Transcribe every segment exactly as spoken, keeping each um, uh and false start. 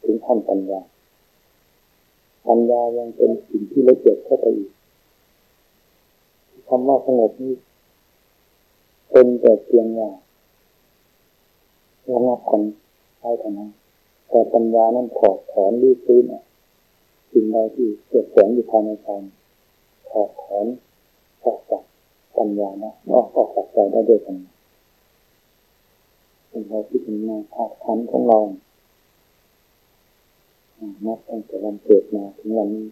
ถึงขั้นปัญญาปัญญายังเป็นสิ่งที่ละเอียดเข้าไปอีกคำว่าสงบนี้เป็นแต่เพียงว่าระงับกันใช่เท่านั้นแต่ปัญญานั้นถอดถอนลื้อฟื้นสิ่งใดที่เกิดแฝงอยู่ภายในใจถอดถอนออกจากปัญญานะออกออกจากใจได้ด้วยกันเป็นเราที่เป็นมาธาตุขันธ์ของเรานับตั้งแต่วันเกิดมาถึงวันนี้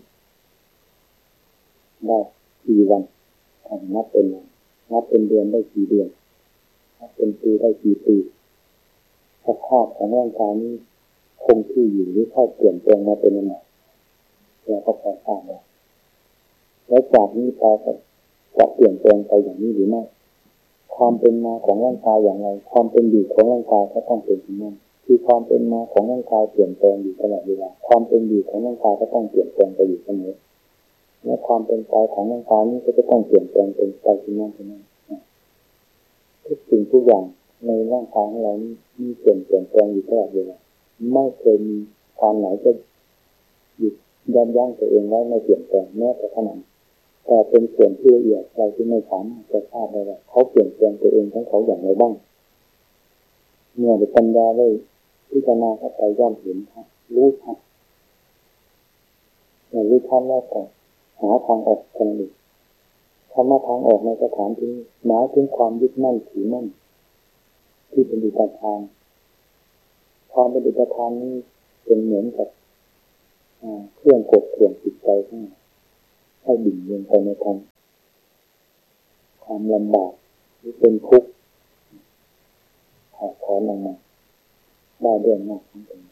ได้กี่วันนับเป็นนับเป็นเดือนได้กี่เดือนนับเป็นปีได้กี่ปีสภาพของร่างกายนี้คงที่อยู่หรือค่อยเปลี่ยนแปลงมาเป็นยังไงเราก็พอทราบแล้วแล้วจากนี้ไปจะเปลี่ยนแปลงไปอย่างนี้หรือไม่ความเป็นมาของร่างกายอย่างไรความเป็นอยู่ของร่างกายก็ต้องเป็นอย่างนั้นคือความเป็นมาของร่างกายเปลี่ยนแปลงอยู่ตลอดเวลาความเป็นอยู่ของร่างกายก็ต้องเปลี่ยนแปลงไปอยู่เสมอและความเป็นไปของร่างกายนี้ก็จะต้องเปลี่ยนแปลงเป็นไปที่นั่นที่นั่นทุกสิ่งทุกอย่างในร่างกายของเรานี้มีเปลี่ยนเปลี่ยนแปลงอยู่ตลอดเวลาไม่เคยมีการไหนจะหยุดยับยั้งตัวเองไว้ไม่เปลี่ยนแปลงแม้แต่ขนาดแต่เป็นส่วนที่ละเอียดเราที่ไม่สามารถจะทราบได้ว่าเขาเปลี่ยนแปลงตัวเองของเขาอย่างไรบ้างเมื่อปัญญาได้พิจารณาเข้าไปย่อมเห็นครับรู้ชัดเมื่อรู้ชัดแล้วก็หาทางออกทางหนึ่งคำว่าทางออกในสถานที่หมายถึงความยึดมั่นถือมั่นที่เป็นอุปทานความเป็นอุปทานนี้เป็นเหมือนกับเครื่องกดข่วงจิตใจทั้งให้บิ่นเวียนไปในทางความลำบากหรือเป็นทุกข์ถอดถอนออกมาได้เรื่องมากทั้งเป็น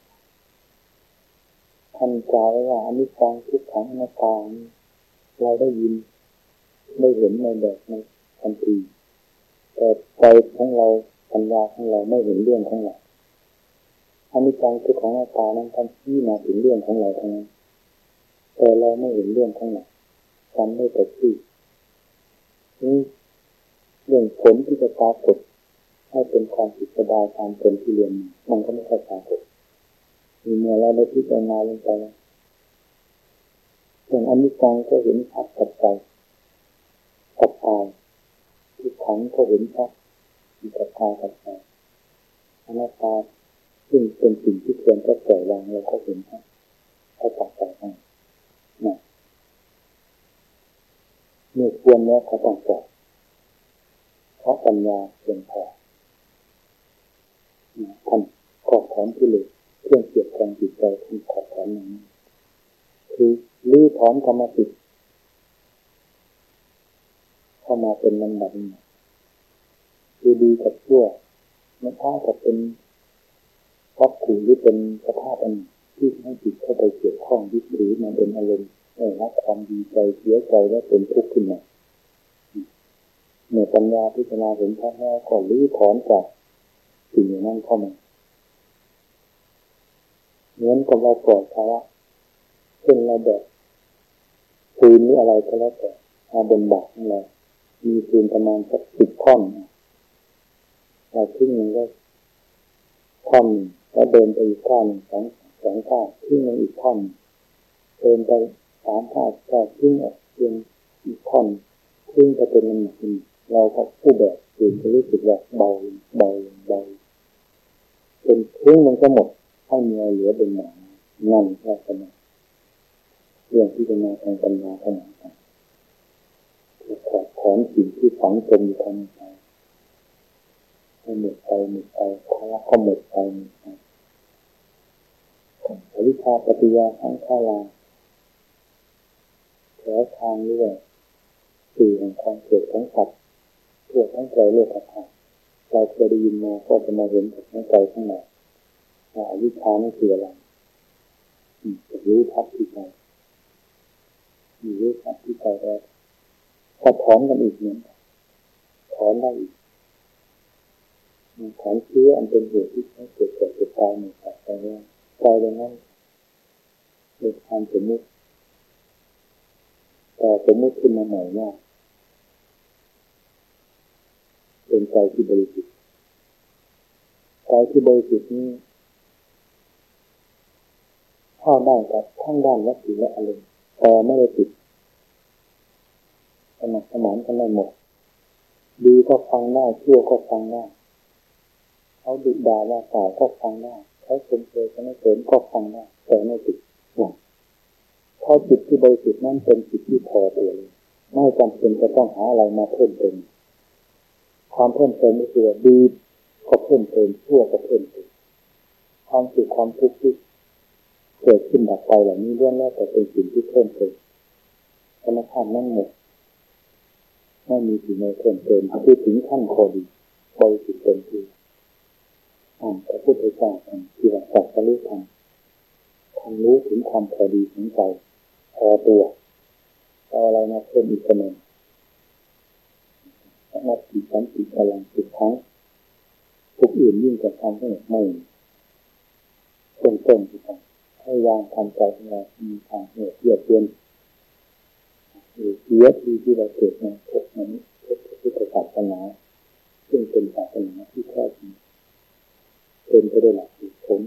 ท่านกล่าวไว้ว่าอนิจจังทุกขังอนัตตาเราได้ยินได้เห็นในแบบในทันทีแต่ใจของเราปัญญาของเราไม่เห็นเรื่องของเราอนิจจังทุกขังอนัตตานั้นท่านชี้มาถึงเรื่องของเราทั้งนั้นแต่เราไม่เห็นเรื่องของเราจำได้แต่ชื่อนี่เรื่องผลที่จะปรากฏให้เป็นความสุขสบายตามเป็นที่เรียนมันก็ไม่ค่อยปรากฏมีเมื่อเราได้พิจารณาลงไปอย่างอนิจจังก็เห็นชัดกับใจกับกายทุกขังก็เห็นชัดกับกายกับใจอนัตตาซึ่งเป็นสิ่งที่ควรจะปล่อยวางเราก็เห็นชัดให้ตัดใจไปนะเมื่อควรแล้วเขาต้องปล่อยเพราะปัญญาเพียงพอท่านถอดถอนที่เลยเครื่องเกี่ยวกับจิตใจท่านถอดถอนอย่างนี้คือลื้อถอนกรรมสิทธิ์เข้ามาเป็นลำดับนี้คือดีกับชั่วไม่ท้ากับเป็นวัตถุหรือเป็นสภาพอันที่ให้จิตเข้าไปเกี่ยวข้องยึดถือมันเป็นอารมณ์ได้รับความดีใจเสียใจและเป็นทุกข์ขึ้นมาเมื่อปัญญาพิจารณาเห็นชัดแล้วก็ลื้อถอนจากสิ่งอย่างนั้นเข้ามาเหมือนกับเราปล่อยภาระเช่นเราแบบปืนหรืออะไรก็แล้วแต่มาบนบ่าของเรามีปืนประมาณสักสิบท่อนเราทิ้งมันก็ท่อนแล้วเดินไปอีกท่อนสองสองท่อนทิ้งมันอีกท่อนเดินไปสามท่อนก็ทิ้งออกเพียงอีกท่อนทิ้งไปเป็นมันหนักเราก็ผู้แบบปืนจะรู้สึกว่าเบาเบาเบาจนทิ้งมันก็หมดให้มีเหลือเป็นหนานั่นแค่ขนาดเรื่องที่จะมาทางปัญญาเท่านั้นจะถอดถอนสิ่งที่ฝังจมอยู่ภายในใจให้หมดไปหมดไปภาระก็หมดไปอวิชชาปัจจยาสังขารแถวทางเรื่อยสื่อของความเกิดของสัตว์ทั่วทั้งใจโลกธาตุเราเคยได้ยินมาก็จะมาเห็นทั้งใจทั้งหมดว่าอวิชชานั่นคืออะไรจะรู้ทับที่ใจมีรู้ทับที่ใจแล้วก็ถอนกันอีกเนี่ยถอนได้อีกถอนเชื้ออันเป็นเหตุที่ให้เกิดเกิดเกิดตายหมดไปแล้วใจตรงนั้นเป็นความสมมติแต่สมมติขึ้นมาใหม่ว่าเป็นใจที่บริสุทธิ์ใจที่บริสุทธิ์นี้เข้าได้กับทั้งด้านวัตถุและอารมณ์แต่ไม่ได้ติดสมัครสมานกันได้หมดดีก็ฟังได้ชั่วก็ฟังได้เขาดุด่าว่าก่าก็ฟังได้เขาชมเชยก็ไม่เสริมก็ฟังได้แต่ไม่ติดเนี่ยเพราะจิตที่บริสุทธิ์นั้นเป็นจิตที่พอตัวเลยไม่จำเป็นจะต้องหาอะไรมาเพิ่มเติมความเพิ่มเติมก็คือดีก็เพิ่มเติมชั่วก็เพิ่มเติมความสุขความทุกข์ที่เกิดขึ้นดับไปเหล่านี้ล้วนแล้วแต่เป็นสิ่งที่เพิ่มเติมธรรมชาตินั่นหมดไม่มีสิ่งใดเพิ่มเติมที่ถึงขั้นพอดีบริสุทธิ์เต็มที่อ่านพระพุทธเจ้าที่ว่าสัจจะรู้ธรรมทำรู้ถึงความพอดีของใจพอตัวเอาอะไรมาเพิ่มอีกคนหนึ่งนับติสันติพลังสุดทั้งทุกอื่นยิ่งกว่าความสงบไม่ต้นต้นที่ทำให้วางทำใจของเรามีทางเหนื่อยเยือกเย็นเสียทีที่เราเกิดมาพบนั้นพบพุทธศาสนาซึ่งเป็นศาสนาที่แท้จริงเป็นไปด้วยหลักเหตุผล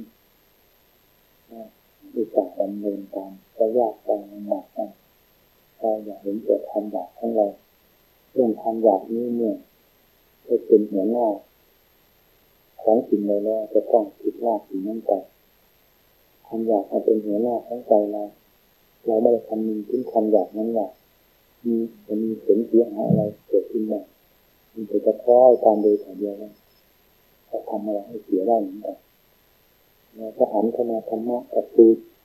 อุตสาหดำเนินตามระยะทางลำบากนั้นเราอยากเห็นเกิดความอยากของเราเรื่องความอยากนี้เนี่ยจะเป็นหัวหน้าของสิ่งใดแล้วจะต้องคิดว่าสิ่งนั้นไปความอยากมาเป็นหัวหน้าของใจเราเราไม่ได้คำนึงถึงความอยากนั้นว่ามีจะมีผลเสียหายอะไรเกิดขึ้นบ้างมันจะคล้อยตามโดยถ่ายเดียวว่าจะทำอะไรให้เสียได้เหมือนกันเราจะหันเข้ามาธรรมะกับคือ